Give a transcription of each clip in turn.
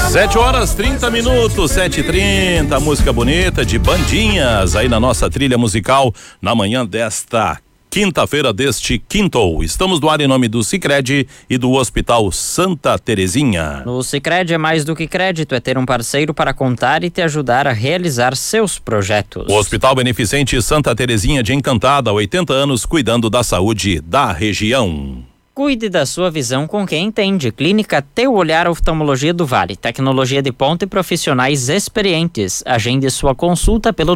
7h30, 7h30, música bonita de bandinhas aí na nossa trilha musical na manhã desta quinta-feira deste quinto. Estamos no ar em nome do Sicredi e do Hospital Santa Terezinha. No Sicredi é mais do que crédito, é ter um parceiro para contar e te ajudar a realizar seus projetos. O Hospital Beneficente Santa Terezinha de Encantada, há 80 anos, cuidando da saúde da região. Cuide da sua visão com quem entende. Clínica Teu Olhar Oftalmologia do Vale. Tecnologia de ponta e profissionais experientes. Agende sua consulta pelo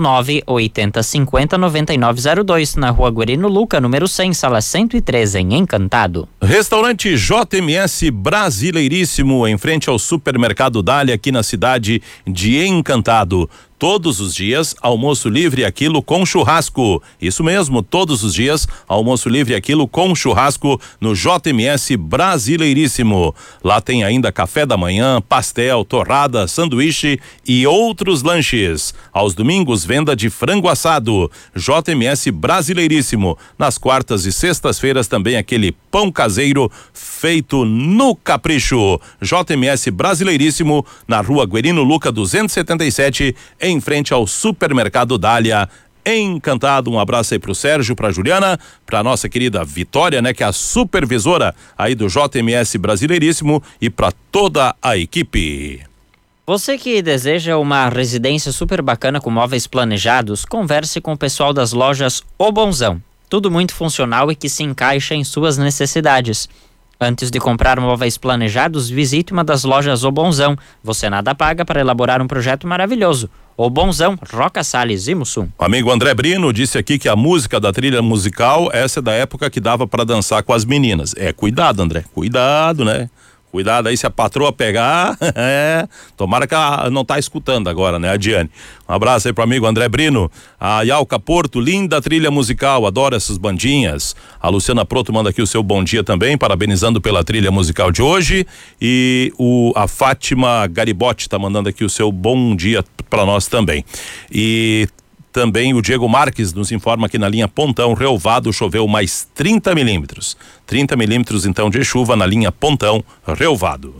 980509902 na Rua Guerino Luca, número 100, sala 103, em Encantado. Restaurante JMS Brasileiríssimo, em frente ao supermercado Dália, aqui na cidade de Encantado. Todos os dias, almoço livre a quilo com churrasco. Isso mesmo, todos os dias, almoço livre a quilo com churrasco no JMS Brasileiríssimo. Lá tem ainda café da manhã, pastel, torrada, sanduíche e outros lanches. Aos domingos, venda de frango assado. JMS Brasileiríssimo. Nas quartas e sextas-feiras também aquele pão caseiro feito no capricho. JMS Brasileiríssimo, na Rua Guerino Luca 277, em frente ao supermercado Dália, Encantado. Um abraço aí pro Sérgio, pra Juliana, pra nossa querida Vitória, né, que é a supervisora aí do JMS Brasileiríssimo, e pra toda a equipe. Você que deseja uma residência super bacana com móveis planejados, converse com o pessoal das lojas O Bonzão. Tudo muito funcional e que se encaixa em suas necessidades. Antes de comprar móveis planejados, visite uma das lojas O Bonzão. Você nada paga para elaborar um projeto maravilhoso. O Bonzão, Roca Salles e Mussum. O amigo André Brino disse aqui que a música da trilha musical, essa é da época que dava para dançar com as meninas. Cuidado, André, cuidado, né? Cuidado aí se a patroa pegar, tomara que ela não tá escutando agora, né, a Diane. Um abraço aí pro amigo André Brino. A Yalca Porto, linda trilha musical, adoro essas bandinhas. A Luciana Proto manda aqui o seu bom dia também, parabenizando pela trilha musical de hoje. E a Fátima Garibotti tá mandando aqui o seu bom dia para nós também. E também o Diego Marques nos informa que na linha Pontão, Relvado, choveu mais 30 milímetros. 30 milímetros então de chuva na linha Pontão, Relvado.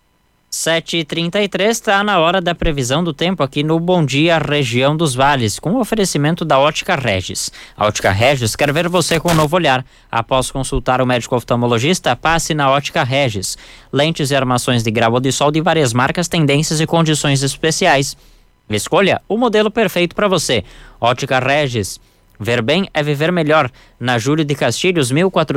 7h33, está na hora da previsão do tempo aqui no Bom Dia Região dos Vales, com o oferecimento da Ótica Regis. A Ótica Regis quer ver você com um novo olhar. Após consultar o médico oftalmologista, passe na Ótica Regis. Lentes e armações de grau ou de sol de várias marcas, tendências e condições especiais. Escolha o modelo perfeito para você. Ótica Regis. Ver bem é viver melhor. Na Júlio de Castilhos,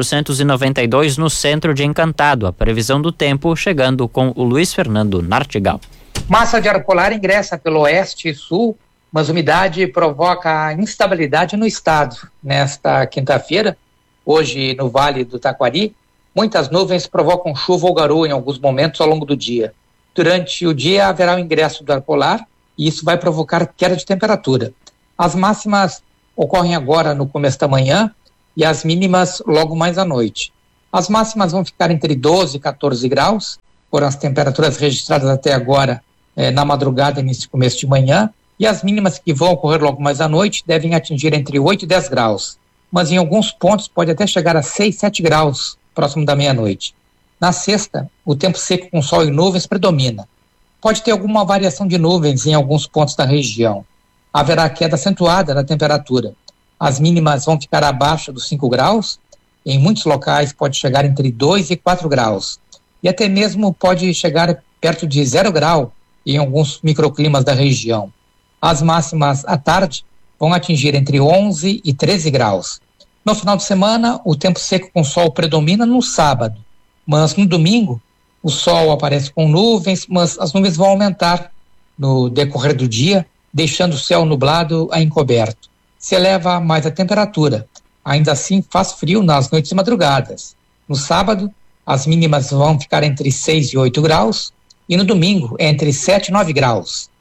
1492, no centro de Encantado. A previsão do tempo chegando com o Luiz Fernando Nartigal. Massa de ar polar ingressa pelo oeste e sul, mas umidade provoca instabilidade no estado. Nesta quinta-feira, hoje no Vale do Taquari, muitas nuvens provocam chuva ou garoa em alguns momentos ao longo do dia. Durante o dia haverá o ingresso do ar polar, e isso vai provocar queda de temperatura. As máximas ocorrem agora no começo da manhã e as mínimas logo mais à noite. As máximas vão ficar entre 12 e 14 graus, foram as temperaturas registradas até agora na madrugada e nesse começo de manhã, e as mínimas que vão ocorrer logo mais à noite devem atingir entre 8 e 10 graus, mas em alguns pontos pode até chegar a 6, 7 graus próximo da meia-noite. Na sexta, o tempo seco com sol e nuvens predomina. Pode ter alguma variação de nuvens em alguns pontos da região. Haverá queda acentuada na temperatura. As mínimas vão ficar abaixo dos 5 graus. Em muitos locais pode chegar entre 2 e 4 graus. E até mesmo pode chegar perto de 0 grau em alguns microclimas da região. As máximas à tarde vão atingir entre 11 e 13 graus. No final de semana, o tempo seco com sol predomina no sábado. Mas no domingo, o sol aparece com nuvens, mas as nuvens vão aumentar no decorrer do dia, deixando o céu nublado a encoberto. Se eleva mais a temperatura. Ainda assim, faz frio nas noites e madrugadas. No sábado, as mínimas vão ficar entre 6 e 8 graus, e no domingo, entre 7 e 9 graus.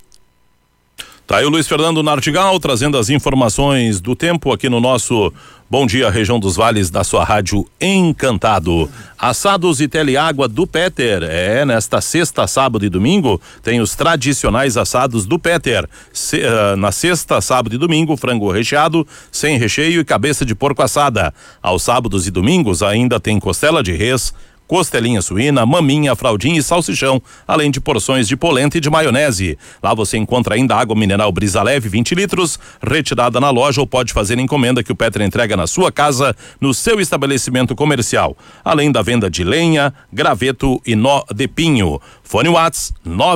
Tá aí o Luiz Fernando Nartigal trazendo as informações do tempo aqui no nosso Bom Dia Região dos Vales da sua rádio Encantado. Assados e teleágua do Peter. Nesta sexta, sábado e domingo tem os tradicionais assados do Peter. Na sexta, sábado e domingo, frango recheado, sem recheio e cabeça de porco assada. Aos sábados e domingos ainda tem costela de res costelinha suína, maminha, fraldinha e salsichão, além de porções de polenta e de maionese. Lá você encontra ainda água mineral Brisa Leve 20 litros, retirada na loja, ou pode fazer encomenda que o Petra entrega na sua casa, no seu estabelecimento comercial. Além da venda de lenha, graveto e nó de pinho. Fone Whats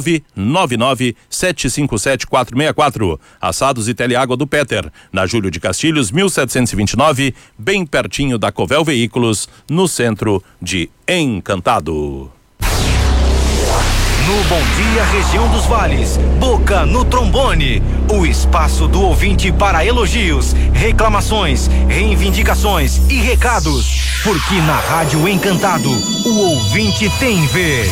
999-757-464. Assados e teleágua do Peter, na Júlio de Castilhos, 1729, bem pertinho da Covel Veículos, no centro de Encantado. No Bom Dia Região dos Vales, Boca no Trombone, o espaço do ouvinte para elogios, reclamações, reivindicações e recados, porque na Rádio Encantado, o ouvinte tem vez.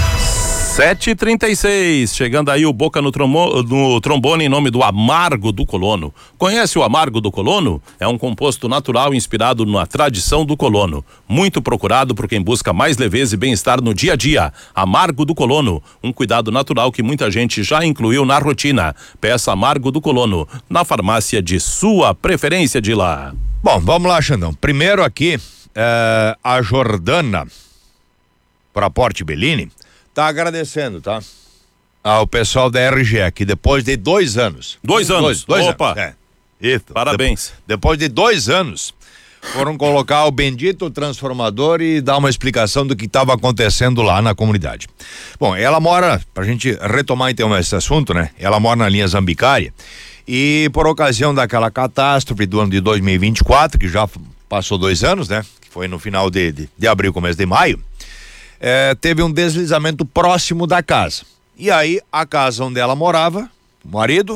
7h36, chegando aí o Boca no Trombone em nome do Amargo do Colono. Conhece o Amargo do Colono? É um composto natural inspirado na tradição do colono. Muito procurado por quem busca mais leveza e bem-estar no dia a dia. Amargo do Colono, um cuidado natural que muita gente já incluiu na rotina. Peça Amargo do Colono, na farmácia de sua preferência de lá. Bom, vamos lá, Xandão. Primeiro aqui, a Jordana, para Porte Bellini, tá agradecendo, tá? Ao pessoal da RGE, que depois de 2 anos. 2 anos? Opa! Anos, isso. Parabéns. Depois de 2 anos, foram colocar o bendito transformador e dar uma explicação do que estava acontecendo lá na comunidade. Bom, ela mora, pra gente retomar então esse assunto, né? Ela mora na linha Zambicária e por ocasião daquela catástrofe do ano de 2024, que já passou 2 anos, né? Que foi no final de abril, começo de maio. Teve um deslizamento próximo da casa. E aí, a casa onde ela morava, o marido,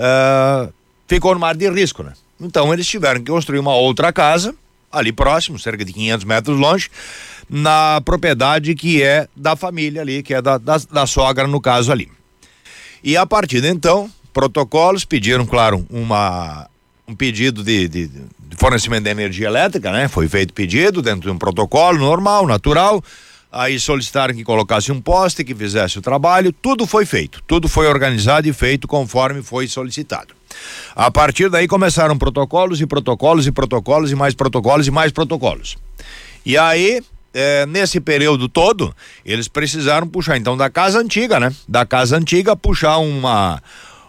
ficou numa área de risco, né? Então, eles tiveram que construir uma outra casa, ali próximo, cerca de 500 metros longe, na propriedade que é da família ali, que é da sogra, no caso ali. E a partir de então, protocolos pediram, claro, um pedido de fornecimento de energia elétrica, né? Foi feito pedido dentro de um protocolo normal, natural. Aí solicitaram que colocasse um poste, que fizesse o trabalho, tudo foi feito, tudo foi organizado e feito conforme foi solicitado. A partir daí começaram protocolos e protocolos e protocolos e mais protocolos e mais protocolos. E aí, nesse período todo, eles precisaram puxar então da casa antiga, né? Da casa antiga puxar uma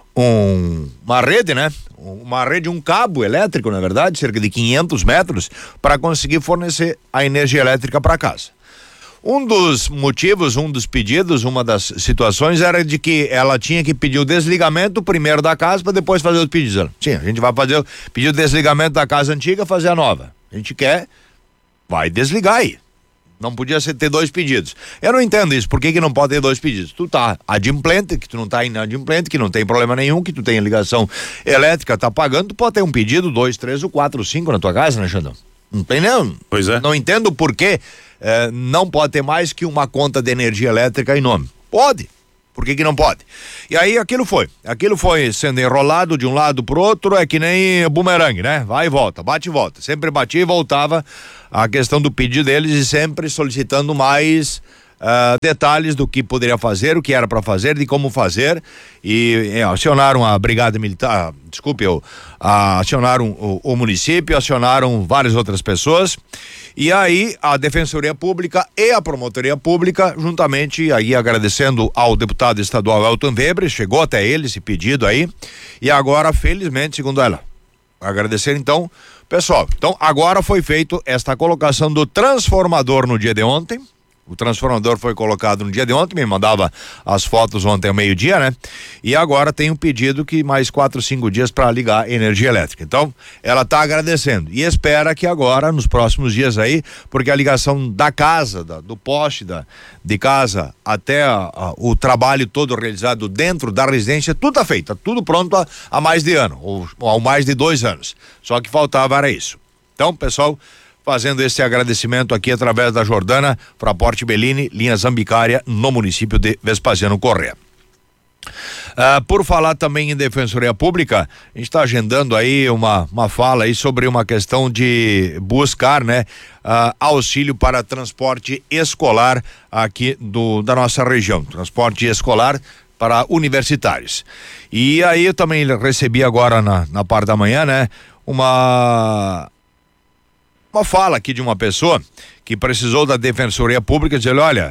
rede, né? Uma rede, um cabo elétrico, na verdade, cerca de 500 metros, para conseguir fornecer a energia elétrica para casa. Um dos motivos, um dos pedidos, uma das situações era de que ela tinha que pedir o desligamento primeiro da casa para depois fazer os pedidos. Sim, a gente vai pedir o desligamento da casa antiga, fazer a nova. A gente quer, vai desligar aí. Não podia ter 2 pedidos. Eu não entendo isso, por que não pode ter 2 pedidos? Tu tá adimplente, que tu não tá inadimplente, que não tem problema nenhum, que tu tem ligação elétrica, tá pagando, tu pode ter um pedido, 2, 3, 4, 5 na tua casa, né, Xandão? Não tem não. Pois é. Não entendo por que não pode ter mais que uma conta de energia elétrica em nome. Pode. Por que não pode? E aí aquilo foi sendo enrolado de um lado pro outro, é que nem bumerangue, né? Vai e volta, bate e volta. Sempre batia e voltava a questão do pedido deles e sempre solicitando mais detalhes do que poderia fazer, o que era para fazer, de como fazer, e acionaram a Brigada Militar, acionaram o município, acionaram várias outras pessoas, e aí a Defensoria Pública e a Promotoria Pública, juntamente, aí agradecendo ao deputado estadual Elton Weber, chegou até ele esse pedido aí, e agora, felizmente, segundo ela, agradecer então, pessoal, então agora foi feito esta colocação do transformador no dia de ontem. O transformador foi colocado no dia de ontem, me mandava as fotos ontem ao meio-dia, né? E agora tem um pedido que mais 4, 5 dias para ligar energia elétrica. Então, ela tá agradecendo e espera que agora, nos próximos dias aí, porque a ligação da casa, do poste de casa até o trabalho todo realizado dentro da residência, tudo tá feito, tá tudo pronto há mais de ano, ou mais de 2 anos. Só que faltava era isso. Então, pessoal, fazendo esse agradecimento aqui através da Jordana para Porte Bellini, linha Zambicária, no município de Vespasiano Corrêa. Por falar também em Defensoria Pública, a gente está agendando aí uma fala aí sobre uma questão de buscar, né, auxílio para transporte escolar aqui da nossa região, transporte escolar para universitários. E aí eu também recebi agora na parte da manhã, né, uma fala aqui de uma pessoa que precisou da Defensoria Pública dizer, olha,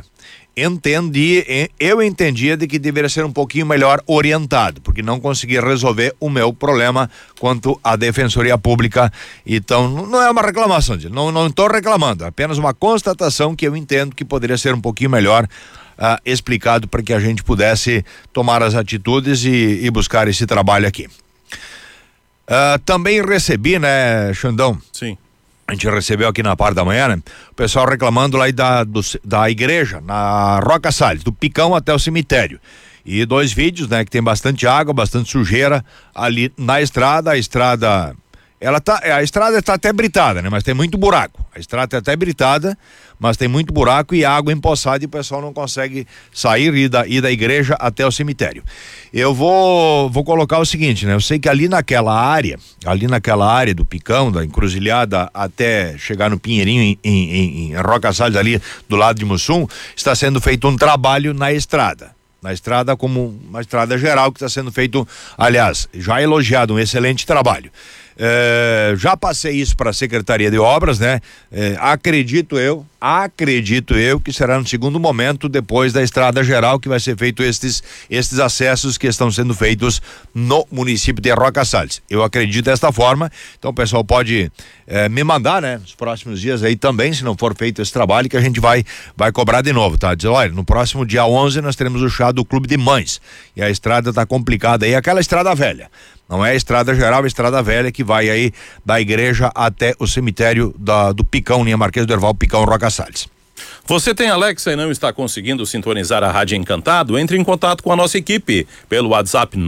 eu entendia de que deveria ser um pouquinho melhor orientado, porque não conseguia resolver o meu problema quanto à Defensoria Pública. Então, não é uma reclamação, não estou reclamando, é apenas uma constatação que eu entendo que poderia ser um pouquinho melhor explicado para que a gente pudesse tomar as atitudes e buscar esse trabalho aqui. Também recebi, né, Xandão? Sim. A gente recebeu aqui na parte da manhã, né? O pessoal reclamando lá da igreja, na Roca Salles, do Picão até o cemitério. E 2 vídeos, né? Que tem bastante água, bastante sujeira ali na estrada. A estrada está até britada, né? Mas tem muito buraco. A estrada é até britada, mas tem muito buraco e água empoçada e o pessoal não consegue sair e ir da igreja até o cemitério. Eu vou colocar o seguinte, né? Eu sei que ali naquela área do Picão, da Encruzilhada até chegar no Pinheirinho em Roca Salles, ali do lado de Mussum, está sendo feito um trabalho na estrada. Na estrada, como uma estrada geral que está sendo feito, aliás, já elogiado, um excelente trabalho. Já passei isso para a Secretaria de Obras, né? Acredito eu que será no segundo momento, depois da estrada geral, que vai ser feito estes acessos que estão sendo feitos no município de Roca Salles. Eu acredito desta forma, então o pessoal pode me mandar, né? Nos próximos dias aí também, se não for feito esse trabalho, que a gente vai cobrar de novo, tá? Diz, olha, no próximo dia 11 nós teremos o chá do Clube de Mães, e a estrada tá complicada aí, aquela estrada velha. Não é a estrada geral, é a estrada velha que vai aí da igreja até o cemitério do Picão, linha Marquês do Herval, Picão, Roca Salles. Você tem Alexa e não está conseguindo sintonizar a Rádio Encantado? Entre em contato com a nossa equipe pelo WhatsApp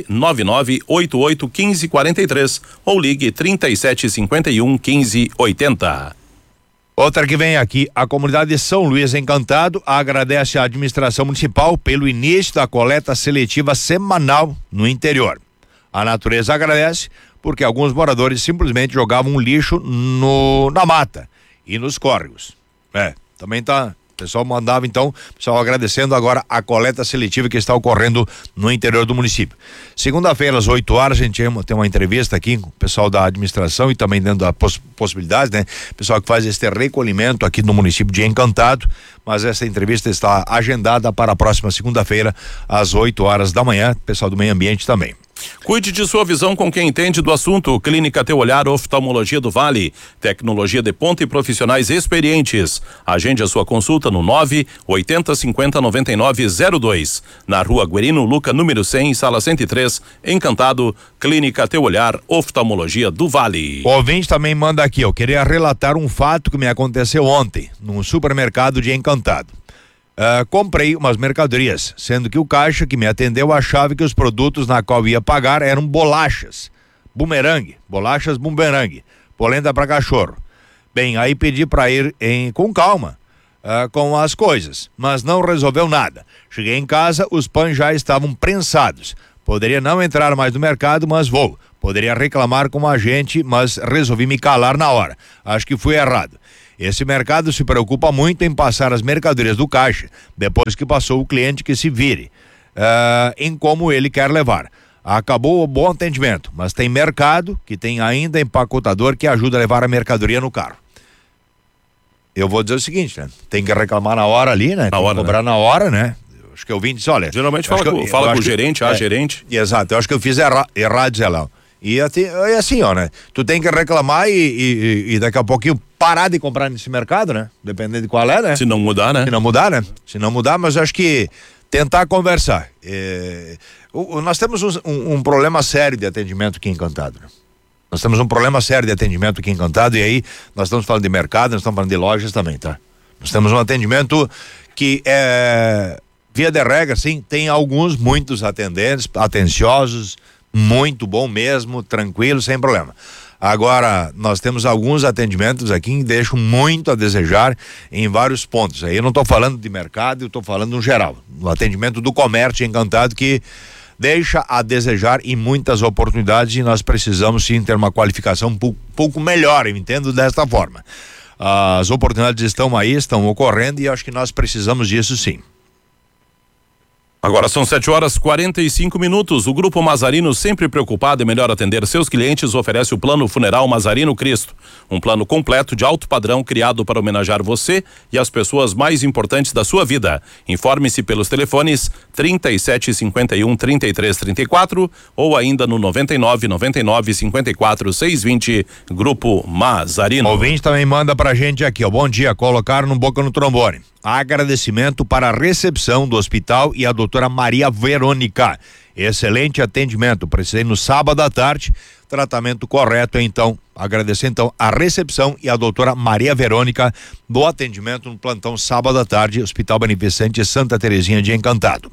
999881543 ou ligue 3751-1580. Outra que vem aqui, a comunidade de São Luís Encantado agradece à administração municipal pelo início da coleta seletiva semanal no interior. A natureza agradece porque alguns moradores simplesmente jogavam lixo na mata e nos córregos. Também tá. O pessoal mandava então, pessoal agradecendo agora a coleta seletiva que está ocorrendo no interior do município. Segunda-feira, às 8 horas, a gente tem uma entrevista aqui com o pessoal da administração e também dentro da possibilidade, né? Pessoal que faz este recolhimento aqui no município de Encantado, mas essa entrevista está agendada para a próxima segunda-feira, às 8 horas da manhã, pessoal do meio ambiente também. Cuide de sua visão com quem entende do assunto. Clínica Teu Olhar, Oftalmologia do Vale. Tecnologia de ponta e profissionais experientes. Agende a sua consulta no 980509902. Na Rua Guerino Luca, número 100, sala 103, Encantado. Clínica Teu Olhar, Oftalmologia do Vale. O ouvinte também manda aqui, eu queria relatar um fato que me aconteceu ontem, num supermercado de Encantado. Comprei umas mercadorias, sendo que o caixa que me atendeu achava que os produtos na qual ia pagar eram bolachas bumerangue, polenta para cachorro. Bem, aí pedi para ir com calma com as coisas, mas não resolveu nada. Cheguei em casa, os pães já estavam prensados. Poderia não entrar mais no mercado, mas vou. Poderia reclamar com a gente, mas resolvi me calar na hora. Acho que fui errado. Esse mercado se preocupa muito em passar as mercadorias do caixa, depois que passou o cliente que se vire em como ele quer levar. Acabou o bom atendimento, mas tem mercado que tem ainda empacotador que ajuda a levar a mercadoria no carro. Eu vou dizer o seguinte, né? Tem que reclamar na hora ali, né? Tem que cobrar na hora, né? Acho que eu vim e disse, olha... Geralmente fala com o gerente, gerente. Exato, eu acho que eu fiz errado, Zé Léo. E assim, ó, né? Tu tem que reclamar e daqui a pouquinho parar de comprar nesse mercado, né? Dependendo de qual é, né? Se não mudar, né? Se não mudar, mas eu acho que tentar conversar. Nós temos um problema sério de atendimento aqui em Encantado, né? Nós temos um problema sério de atendimento aqui em Encantado, e aí nós estamos falando de mercado, nós estamos falando de lojas também, tá? Nós temos um atendimento que via de regra, sim, tem muitos atendentes, atenciosos, muito bom mesmo, tranquilo, sem problema. Agora, nós temos alguns atendimentos aqui que deixam muito a desejar em vários pontos. Aí eu não estou falando de mercado, eu estou falando no geral. O atendimento do comércio Encantado que deixa a desejar em muitas oportunidades, e nós precisamos sim ter uma qualificação um pouco melhor, eu entendo desta forma. As oportunidades estão aí, estão ocorrendo, e acho que nós precisamos disso sim. Agora são 7h45. O Grupo Mazarino, sempre preocupado em melhor atender seus clientes, oferece o Plano Funeral Mazarino Cristo. Um plano completo de alto padrão criado para homenagear você e as pessoas mais importantes da sua vida. Informe-se pelos telefones 3751-3334 ou ainda no 99-99-54-620. Grupo Mazarino. O ouvinte também manda pra gente aqui, ó. Bom dia, colocaram no boca no trombone. Agradecimento para a recepção do hospital e a doutora Maria Verônica. Excelente atendimento. Precisei no sábado à tarde, tratamento correto, então. Agradecer então a recepção e a doutora Maria Verônica do atendimento no plantão sábado à tarde, Hospital Beneficente Santa Terezinha de Encantado.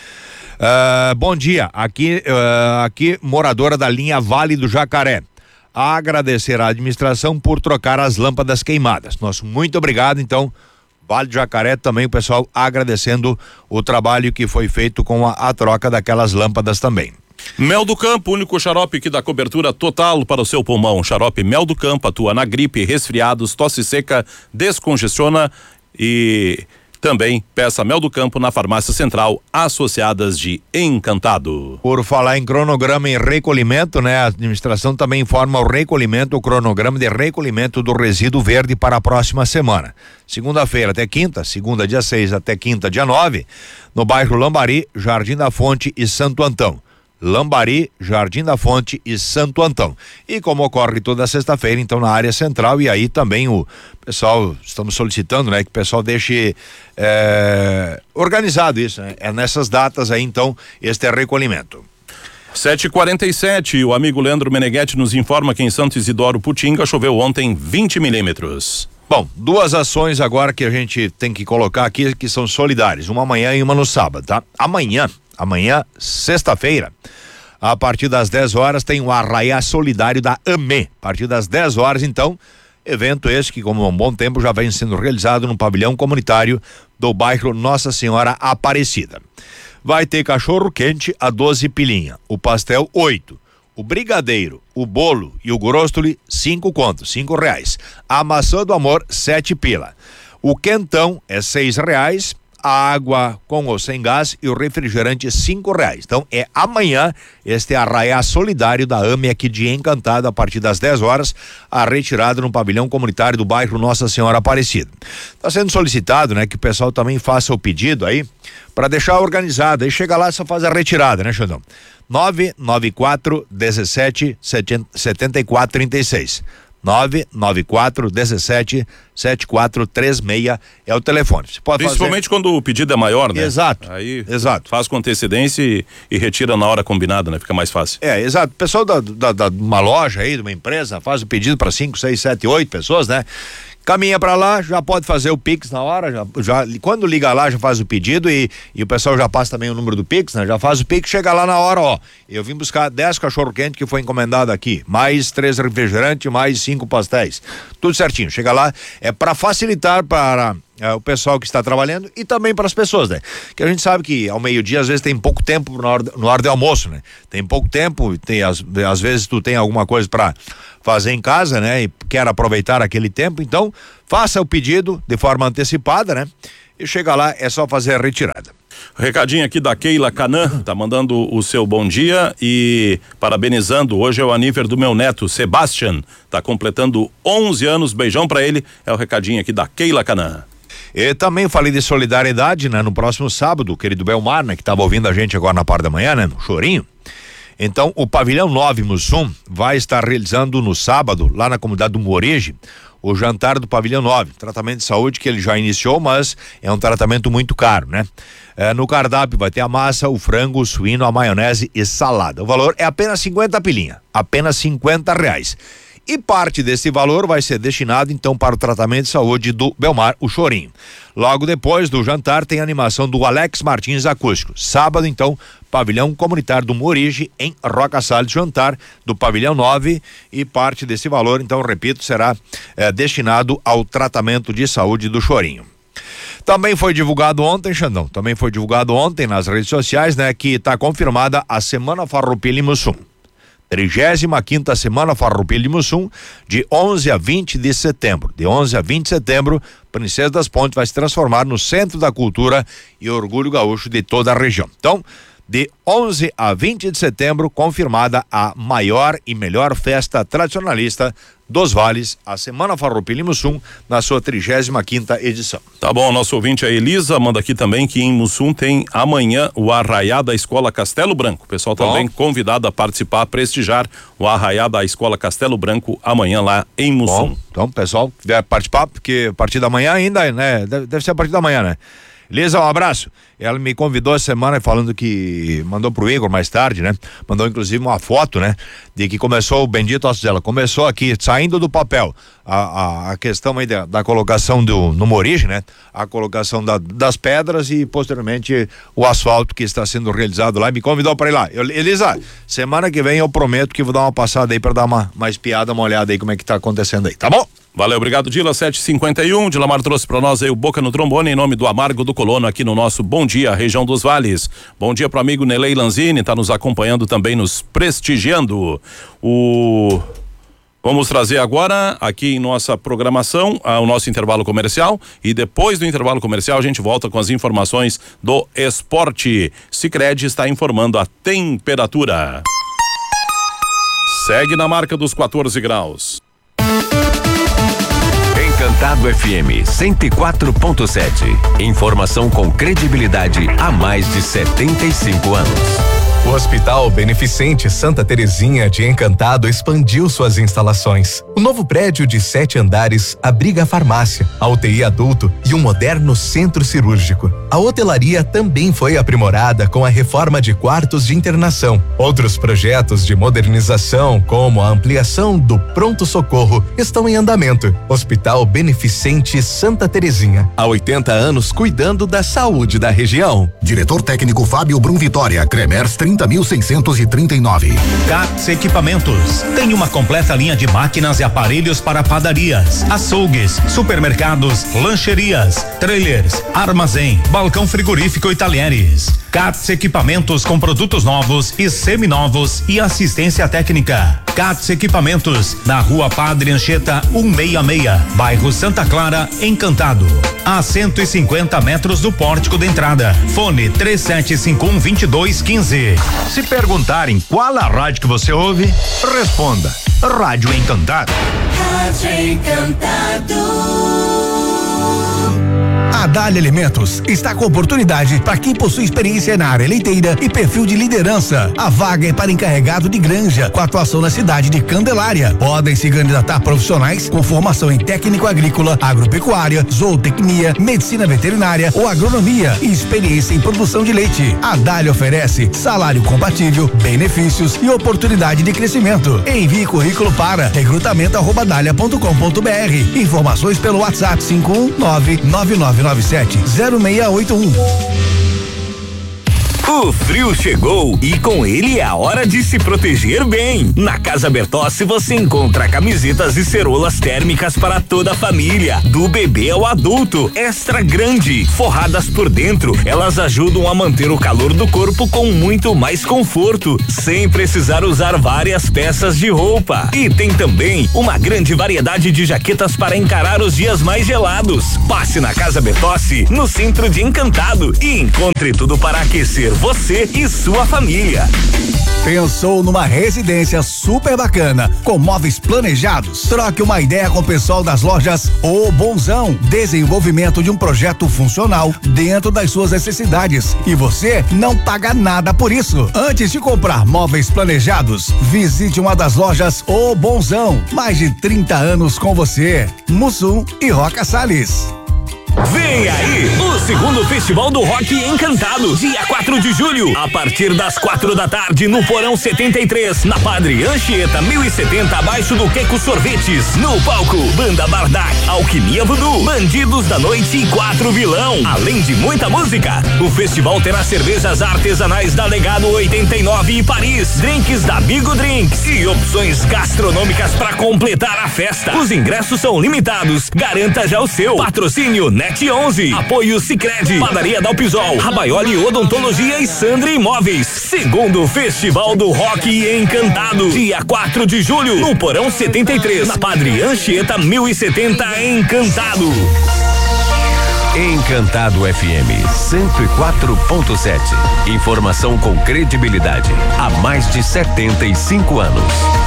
Bom dia, aqui moradora da linha Vale do Jacaré. Agradecer à administração por trocar as lâmpadas queimadas. Nosso muito obrigado, então. Vale do Jacaré também, o pessoal agradecendo o trabalho que foi feito com a troca daquelas lâmpadas também. Mel do Campo, único xarope que dá cobertura total para o seu pulmão. Xarope Mel do Campo atua na gripe, resfriados, tosse seca, descongestiona e também peça Mel do Campo na Farmácia Central Associadas de Encantado. Por falar em cronograma e recolhimento, né? A administração também informa o cronograma de recolhimento do resíduo verde para a próxima semana. Segunda-feira até quinta, segunda dia 6 até quinta dia 9, no bairro Lambari, Jardim da Fonte e Santo Antão. Lambari, Jardim da Fonte e Santo Antão. E como ocorre toda sexta-feira, então na área central, e aí também o pessoal, estamos solicitando, né, que o pessoal deixe organizado isso, né? É nessas datas aí, então, este é recolhimento. 7h47, o amigo Leandro Meneghetti nos informa que em Santo Isidoro Putinga choveu ontem 20 milímetros. Bom, duas ações agora que a gente tem que colocar aqui que são solidárias, uma amanhã e uma no sábado, tá? Amanhã, sexta-feira, a partir das 10 horas tem o Arraiá Solidário da AME. A partir das 10 horas, então, evento esse que, como há um bom tempo, já vem sendo realizado no pavilhão comunitário do bairro Nossa Senhora Aparecida. Vai ter cachorro quente a 12 pilinha, o pastel 8, o brigadeiro, o bolo e o grostoli 5 contos, R$5. A maçã do amor 7 pila. O quentão é R$6. A água com ou sem gás e o refrigerante R$5. Então é amanhã este Arraiá Solidário da AME aqui de Encantado, a partir das 10 horas, a retirada no pavilhão comunitário do bairro Nossa Senhora Aparecida. Está sendo solicitado, né, que o pessoal também faça o pedido aí para deixar organizado. Aí chega lá e só faz a retirada, né, Xandão? 994 17 74 36. 994 17 7436 é o telefone. Você pode Principalmente quando o pedido é maior, né? Exato. Aí exato. Faz com antecedência e retira na hora combinada, né? Fica mais fácil. Exato. O pessoal de uma loja aí, de uma empresa, faz o pedido para 5, 6, 7, 8 pessoas, né? Caminha para lá, já pode fazer o Pix na hora, já quando liga lá já faz o pedido e o pessoal já passa também o número do Pix, né? Já faz o Pix, chega lá na hora, ó. Eu vim buscar 10 cachorro-quente que foi encomendado aqui, mais 3 refrigerantes, mais 5 pastéis. Tudo certinho. Chega lá, é para facilitar para o pessoal que está trabalhando e também para as pessoas, né? Que a gente sabe que ao meio-dia às vezes tem pouco tempo no hora de almoço, né? Tem pouco tempo, às vezes tu tem alguma coisa para fazer em casa, né? E quer aproveitar aquele tempo, então faça o pedido de forma antecipada, né? E chega lá, é só fazer a retirada. Recadinho aqui da Keila Canã, tá mandando o seu bom dia e parabenizando, hoje é o aniversário do meu neto, Sebastian, tá completando 11 anos, beijão pra ele, é o recadinho aqui da Keila Canã. E também falei de solidariedade, né? No próximo sábado, o querido Belmar, né? Que tava ouvindo a gente agora na parte da manhã, né? No Chorinho. Então, o Pavilhão 9 Mussum vai estar realizando no sábado, lá na comunidade do Moreje, o jantar do Pavilhão 9. Tratamento de saúde que ele já iniciou, mas é um tratamento muito caro, né? No cardápio vai ter a massa, o frango, o suíno, a maionese e salada. O valor é apenas 50 pilinha, apenas R$50. E parte desse valor vai ser destinado então para o tratamento de saúde do Belmar, o Chorinho. Logo depois do jantar tem a animação do Alex Martins Acústico. Sábado então, pavilhão comunitário do Morige em Roca Salles, jantar do Pavilhão 9 e parte desse valor, então repito, será destinado ao tratamento de saúde do Chorinho. Também foi divulgado ontem, Xandão, nas redes sociais, né, que está confirmada a Semana Farroupilha em Mussum. 35ª Semana Farroupilha de Mussum, de 11 a 20 de setembro. De 11 a 20 de setembro, Princesa das Pontes vai se transformar no centro da cultura e orgulho gaúcho de toda a região. Então, de 11 a 20 de setembro, confirmada a maior e melhor festa tradicionalista dos Vales, a Semana Farroupilha de Mussum, na sua 35ª edição. Tá bom, nosso ouvinte, a Elisa, manda aqui também que em Mussum tem amanhã o arraiá da Escola Castelo Branco. O pessoal também convidado a participar, a prestigiar o arraiá da Escola Castelo Branco amanhã lá em Mussum. Bom, então, pessoal, quiser participar, porque a partir da manhã ainda, né? Deve ser a partir da manhã, né? Elisa, um abraço. Ela me convidou essa semana falando que mandou pro Igor mais tarde, né? Mandou inclusive uma foto, né? De que começou o bendito osso dela. Começou aqui, saindo do papel, a questão aí da colocação numa origem, né? A colocação das pedras e posteriormente o asfalto que está sendo realizado lá. Me convidou para ir lá. Elisa, semana que vem eu prometo que vou dar uma passada aí para dar uma espiada, uma olhada aí como é que tá acontecendo aí, tá bom? Valeu, obrigado, Dila. 7h51. Dilamar trouxe para nós aí o Boca no Trombone em nome do Amargo do Colono aqui no nosso Bom Dia, região dos Vales. Bom dia pro amigo Nelei Lanzini, tá nos acompanhando também, nos prestigiando. Vamos trazer agora aqui em nossa programação o nosso intervalo comercial e depois do intervalo comercial a gente volta com as informações do esporte. Sicredi está informando a temperatura. Segue na marca dos 14 graus. Encantado FM 104.7. Informação com credibilidade há mais de 75 anos. O Hospital Beneficente Santa Terezinha de Encantado expandiu suas instalações. O novo prédio de 7 andares abriga a farmácia, a UTI adulto e um moderno centro cirúrgico. A hotelaria também foi aprimorada com a reforma de quartos de internação. Outros projetos de modernização, como a ampliação do pronto-socorro, estão em andamento. Hospital Beneficente Santa Terezinha. Há 80 anos cuidando da saúde da região. Diretor técnico Fábio Brum Vitória, Cremers 30.639. CATS Equipamentos tem uma completa linha de máquinas e aparelhos para padarias, açougues, supermercados, lancherias, trailers, armazém, balcão frigorífico e talheres. CATS Equipamentos com produtos novos e seminovos e assistência técnica. CATS Equipamentos, na Rua Padre Anchieta 166, bairro Santa Clara, Encantado. A 150 metros do pórtico de entrada. Fone 3751-2215. Se perguntarem qual a rádio que você ouve, responda: Rádio Encantado. Rádio Encantado. A Dália Alimentos está com oportunidade para quem possui experiência na área leiteira e perfil de liderança. A vaga é para encarregado de granja, com atuação na cidade de Candelária. Podem se candidatar profissionais com formação em técnico agrícola, agropecuária, zootecnia, medicina veterinária ou agronomia e experiência em produção de leite. A Dália oferece salário compatível, benefícios e oportunidade de crescimento. Envie currículo para recrutamento@dalia.com.br. Informações pelo WhatsApp 51999970681. O frio chegou e com ele é a hora de se proteger bem. Na Casa Bertossi você encontra camisetas e ceroulas térmicas para toda a família, do bebê ao adulto, extra grande, forradas por dentro. Elas ajudam a manter o calor do corpo com muito mais conforto, sem precisar usar várias peças de roupa. E tem também uma grande variedade de jaquetas para encarar os dias mais gelados. Passe na Casa Bertossi, no centro de Encantado, e encontre tudo para aquecer você e sua família. Pensou numa residência super bacana, com móveis planejados? Troque uma ideia com o pessoal das lojas O Bonzão. Desenvolvimento de um projeto funcional dentro das suas necessidades. E você não paga nada por isso. Antes de comprar móveis planejados, visite uma das lojas O Bonzão. Mais de 30 anos com você. Mussum e Roca Salles. Vem aí o segundo Festival do Rock Encantado, dia 4 de julho, a partir das 4 da tarde no Porão 73, na Padre Anchieta 1070, abaixo do Queco Sorvetes. No palco, Banda Bardac, Alquimia Voodoo, Bandidos da Noite e 4 Vilão. Além de muita música, o festival terá cervejas artesanais da Legado 89 e Paris, drinks da Bigo Drinks e opções gastronômicas para completar a festa. Os ingressos são limitados, garanta já o seu. Patrocínio Net 11. Apoio Sicredi, Padaria Dalpisol, Rabaioli Odontologia e Sandri Imóveis. Segundo Festival do Rock Encantado, dia 4 de julho, no Porão 73, na Padre Anchieta 1070, Encantado. Encantado FM 104.7. Informação com credibilidade há mais de 75 anos.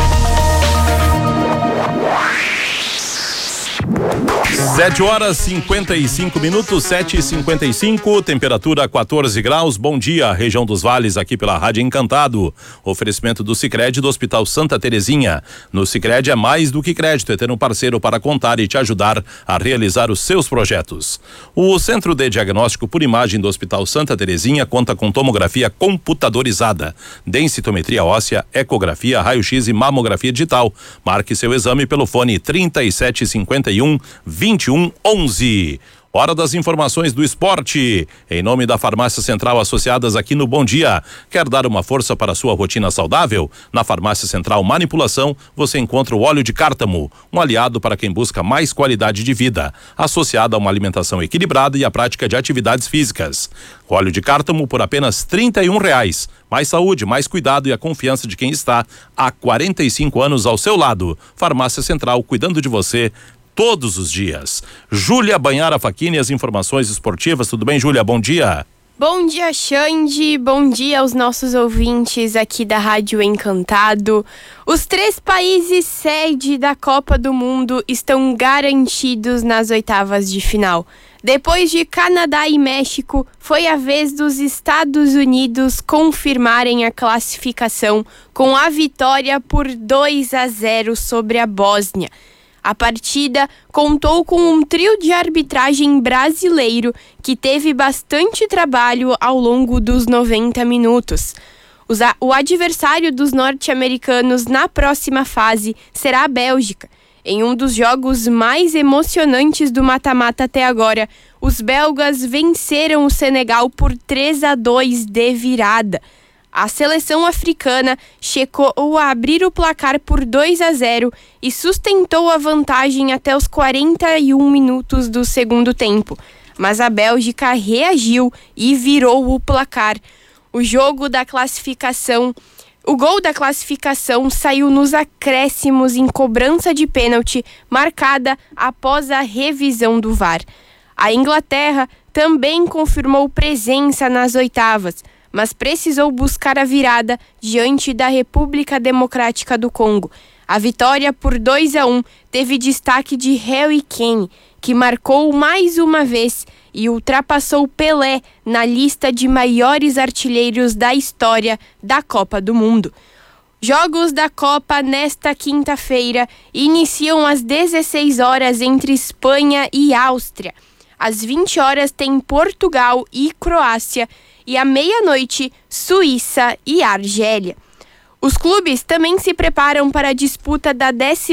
7h55, 7h55, temperatura 14 graus. Bom dia, região dos Vales, aqui pela Rádio Encantado. Oferecimento do Sicredi do Hospital Santa Terezinha. No Sicredi é mais do que crédito, é ter um parceiro para contar e te ajudar a realizar os seus projetos. O Centro de Diagnóstico por Imagem do Hospital Santa Terezinha conta com tomografia computadorizada, densitometria óssea, ecografia, raio-x e mamografia digital. Marque seu exame pelo fone 3751-2111. Hora das informações do esporte. Em nome da Farmácia Central, associadas aqui no Bom Dia. Quer dar uma força para a sua rotina saudável? Na Farmácia Central Manipulação, você encontra o óleo de cártamo, um aliado para quem busca mais qualidade de vida, associado a uma alimentação equilibrada e a prática de atividades físicas. Óleo de cártamo por apenas R$31. Mais saúde, mais cuidado e a confiança de quem está há 45 anos ao seu lado. Farmácia Central, cuidando de você todos os dias. Júlia Banhara Facchini, as informações esportivas. Tudo bem, Júlia? Bom dia. Bom dia, Xande. Bom dia aos nossos ouvintes aqui da Rádio Encantado. Os 3 países sede da Copa do Mundo estão garantidos nas oitavas de final. Depois de Canadá e México, foi a vez dos Estados Unidos confirmarem a classificação com a vitória por 2-0 sobre a Bósnia. A partida contou com um trio de arbitragem brasileiro que teve bastante trabalho ao longo dos 90 minutos. O adversário dos norte-americanos na próxima fase será a Bélgica. Em um dos jogos mais emocionantes do mata-mata até agora, os belgas venceram o Senegal por 3-2 de virada. A seleção africana chegou a abrir o placar por 2-0 e sustentou a vantagem até os 41 minutos do segundo tempo. Mas a Bélgica reagiu e virou o placar. O gol da classificação saiu nos acréscimos em cobrança de pênalti, marcada após a revisão do VAR. A Inglaterra também confirmou presença nas oitavas, mas precisou buscar a virada diante da República Democrática do Congo. A vitória por 2-1 teve destaque de Harry Kane, que marcou mais uma vez e ultrapassou Pelé na lista de maiores artilheiros da história da Copa do Mundo. Jogos da Copa nesta quinta-feira iniciam às 16 horas entre Espanha e Áustria. Às 20 horas tem Portugal e Croácia e à meia-noite, Suíça e Argélia. Os clubes também se preparam para a disputa da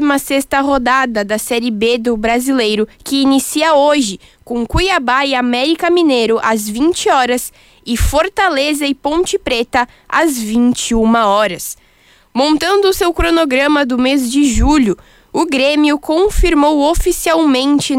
16ª rodada da Série B do Brasileiro, que inicia hoje, com Cuiabá e América Mineiro às 20 horas e Fortaleza e Ponte Preta às 21 horas. Montando o seu cronograma do mês de julho, o Grêmio confirmou oficialmente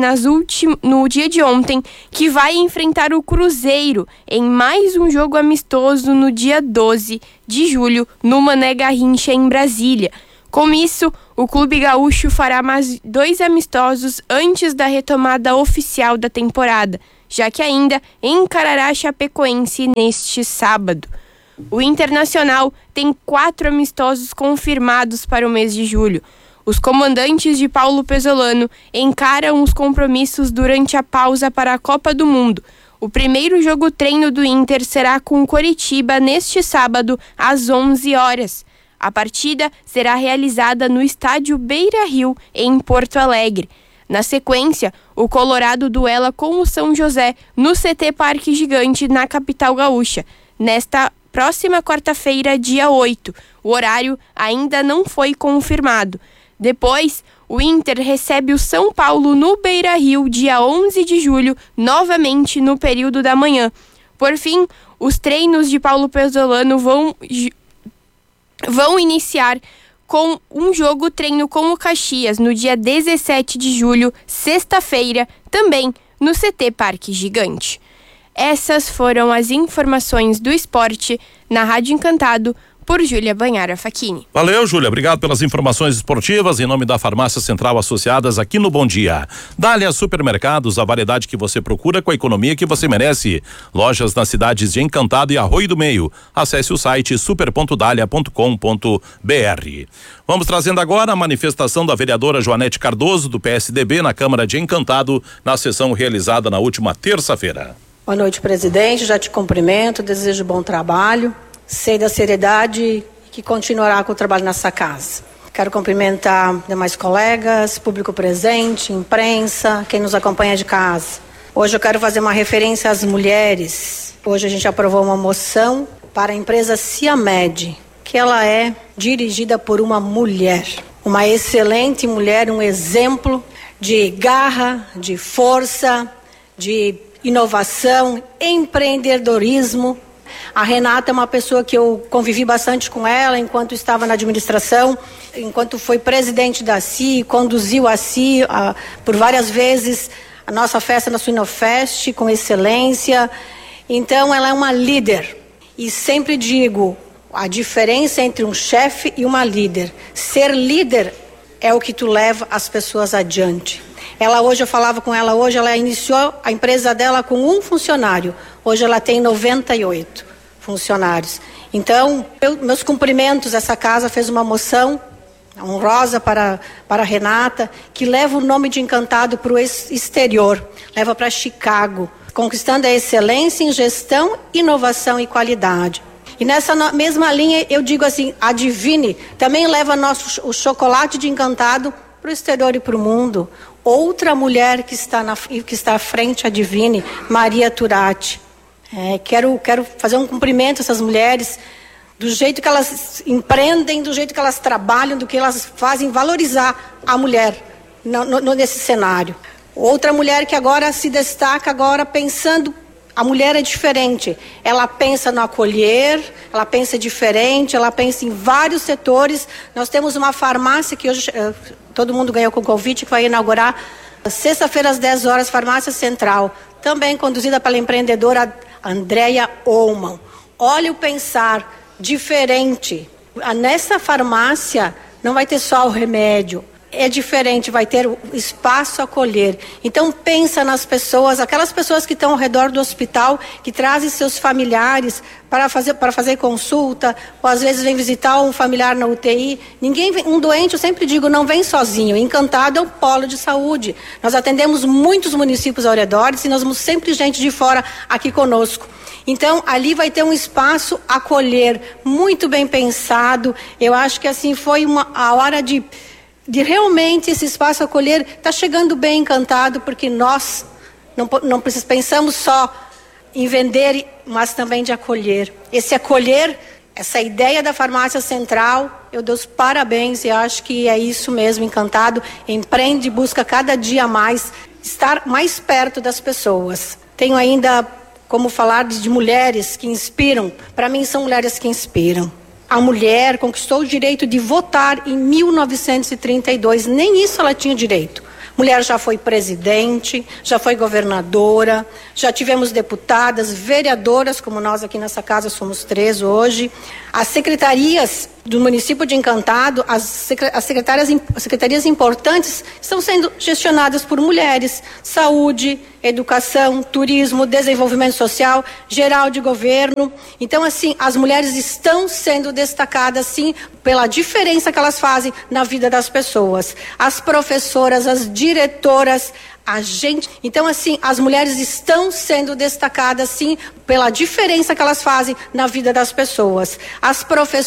no dia de ontem que vai enfrentar o Cruzeiro em mais um jogo amistoso no dia 12 de julho, no Mané Garrincha, em Brasília. Com isso, o clube gaúcho fará mais 2 amistosos antes da retomada oficial da temporada, já que ainda encarará a Chapecoense neste sábado. O Internacional tem 4 amistosos confirmados para o mês de julho. Os comandantes de Paulo Pesolano encaram os compromissos durante a pausa para a Copa do Mundo. O primeiro jogo-treino do Inter será com o Coritiba neste sábado, às 11 horas. A partida será realizada no estádio Beira-Rio, em Porto Alegre. Na sequência, o Colorado duela com o São José no CT Parque Gigante, na capital gaúcha, nesta próxima quarta-feira, dia 8. O horário ainda não foi confirmado. Depois, o Inter recebe o São Paulo no Beira-Rio, dia 11 de julho, novamente no período da manhã. Por fim, os treinos de Paulo Pesolano vão iniciar com um jogo-treino com o Caxias no dia 17 de julho, sexta-feira, também no CT Parque Gigante. Essas foram as informações do esporte na Rádio Encantado, por Júlia Banhara Facchini. Valeu, Júlia. Obrigado pelas informações esportivas em nome da Farmácia Central Associadas aqui no Bom Dia. Dália Supermercados, a variedade que você procura com a economia que você merece. Lojas nas cidades de Encantado e Arroio do Meio. Acesse o site super.dalia.com.br. Vamos trazendo agora a manifestação da vereadora Joanete Cardoso, do PSDB, na Câmara de Encantado, na sessão realizada na última terça-feira. Boa noite, presidente. Já te cumprimento, desejo bom trabalho. Sei da seriedade que continuará com o trabalho nessa casa. Quero cumprimentar demais colegas, público presente, imprensa, quem nos acompanha de casa. Hoje eu quero fazer uma referência às mulheres. Hoje a gente aprovou uma moção para a empresa Ciamed, que ela é dirigida por uma mulher. Uma excelente mulher, um exemplo de garra, de força, de inovação, empreendedorismo. A Renata é uma pessoa que eu convivi bastante com ela enquanto estava na administração, enquanto foi presidente da CI, conduziu a CI por várias vezes a nossa festa na Suinofest com excelência. Então ela é uma líder e sempre digo, a diferença entre um chefe e uma líder. Ser líder é o que tu leva as pessoas adiante. Eu falava com ela hoje, ela iniciou a empresa dela com um funcionário. Hoje ela tem 98 funcionários. Então, meus cumprimentos, essa casa fez uma moção honrosa para a Renata, que leva o nome de Encantado para o exterior, leva para Chicago, conquistando a excelência em gestão, inovação e qualidade. E nessa mesma linha, eu digo assim, a Divine também leva o chocolate de Encantado para o exterior e para o mundo. Outra mulher que está à frente, a Divine, Maria Turati. Quero fazer um cumprimento a essas mulheres, do jeito que elas empreendem, do jeito que elas trabalham, do que elas fazem, valorizar a mulher nesse cenário. Outra mulher que agora se destaca, agora pensando, a mulher é diferente, ela pensa no acolher, ela pensa diferente, ela pensa em vários setores. Nós temos uma farmácia que hoje todo mundo ganhou com o convite, que vai inaugurar sexta-feira às 10 horas, Farmácia Central, também conduzida pela empreendedora Andréia Ollman. Olha o pensar diferente. Nessa farmácia não vai ter só o remédio, é diferente, vai ter o espaço a acolher. Então pensa nas pessoas, aquelas pessoas que estão ao redor do hospital, que trazem seus familiares para fazer consulta, ou às vezes vem visitar um familiar na UTI. Um doente, eu sempre digo, não vem sozinho. Encantado é um polo de saúde. Nós atendemos muitos municípios ao redor e nós temos sempre gente de fora aqui conosco. Então, ali vai ter um espaço a acolher, muito bem pensado. Eu acho que assim foi a hora de realmente esse espaço acolher está chegando bem Encantado, porque nós não pensamos só em vender, mas também de acolher. Esse acolher, essa ideia da Farmácia Central, eu dou os parabéns e acho que é isso mesmo. Encantado empreende, busca cada dia mais estar mais perto das pessoas. Tenho ainda como falar de mulheres que inspiram. Para mim são mulheres que inspiram. A mulher conquistou o direito de votar em 1932, nem isso ela tinha direito. Mulher já foi presidente, já foi governadora, já tivemos deputadas, vereadoras, como nós aqui nessa casa somos 3 hoje. As secretarias do município de Encantado, as secretarias importantes estão sendo gestionadas por mulheres. Saúde, educação, turismo, desenvolvimento social, geral de governo. Então, assim, as mulheres estão sendo destacadas, sim, pela diferença que elas fazem na vida das pessoas. As professoras, as diretoras, então, assim, as mulheres estão sendo destacadas, sim, pela diferença que elas fazem na vida das pessoas. As professoras